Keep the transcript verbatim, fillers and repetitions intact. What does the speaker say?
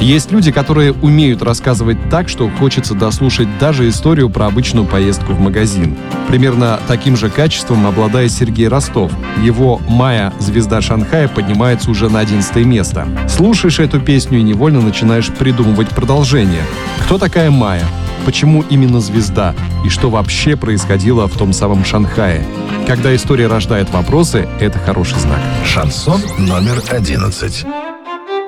Есть люди, которые умеют рассказывать так, что хочется дослушать даже историю про обычную поездку в магазин. Примерно таким же качеством обладает Сергей Ростов. Его «Майя. Звезда Шанхая» поднимается уже на одиннадцатое место. Слушаешь эту песню и невольно начинаешь придумывать продолжение. Кто такая Майя? Почему именно звезда? И что вообще происходило в том самом Шанхае? Когда история рождает вопросы, это хороший знак. Шансон номер одиннадцать.